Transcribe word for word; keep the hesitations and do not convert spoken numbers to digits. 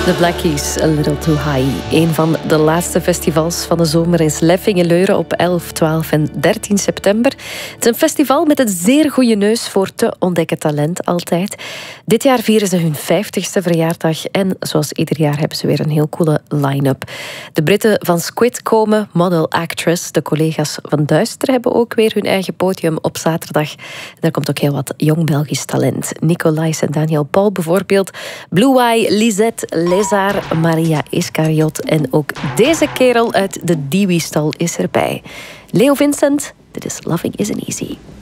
The Black Keys, A Little Too High. Een van de laatste festivals van de zomer is Leffingeleuren op elf, twaalf en dertien september. Het is een festival met een zeer goede neus voor te ontdekken talent altijd. Dit jaar vieren ze hun vijftigste verjaardag en zoals ieder jaar hebben ze weer een heel coole line-up. De Britten van Squid komen, Model Actress, de collega's van Duister hebben ook weer hun eigen podium op zaterdag. Daar komt ook heel wat jong Belgisch talent. Nicolais en Daniel Paul bijvoorbeeld, Blue Eye, Lisette, Lézard, Maria Iscariot en ook deze kerel uit de Dewey-stal is erbij. Leo Vincent, dit is Loving Isn't Easy.